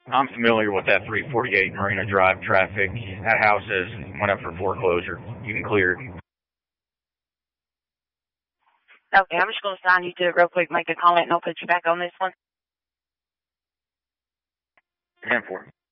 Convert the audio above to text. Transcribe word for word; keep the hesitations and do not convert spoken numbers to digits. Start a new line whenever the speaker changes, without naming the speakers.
I'm familiar with that three forty-eight Marina Drive traffic. That house is went up for foreclosure. You can clear it.
Okay, I'm just going to sign you to it real quick, make a comment, and I'll put you back on this one.
ten four.